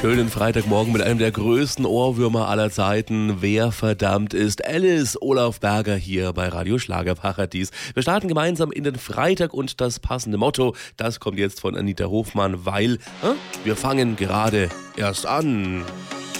Schönen Freitagmorgen mit einem der größten Ohrwürmer aller Zeiten. Wer verdammt ist Alice? Olaf Berger hier bei Radio Schlagerparadies. Wir starten gemeinsam in den Freitag und das passende Motto, das kommt jetzt von Anita Hofmann, weil wir fangen gerade erst an.